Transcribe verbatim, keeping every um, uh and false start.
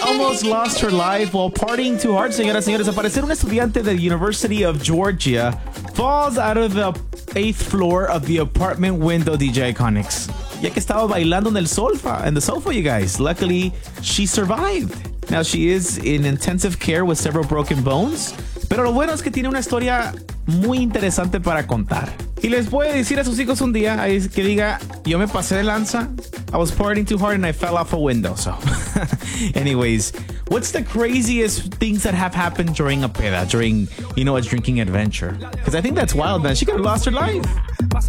almost lost her life while partying too hard, señoras y señores. Al parecer, un estudiante de the University of Georgia falls out of the eighth floor of the apartment window, D J Iconics. Ya que estaba bailando en el sofa, in the sofa, you guys. Luckily, she survived. Now, she is in intensive care with several broken bones. Pero lo bueno es que tiene una historia muy interesante para contar. Y les puede decir a sus hijos un día que diga, yo me pasé de lanza, I was partying too hard and I fell off a window. So, anyways, what's the craziest things that have happened during a peda, during, you know, a drinking adventure? Because I think that's wild, man. She could have lost her life.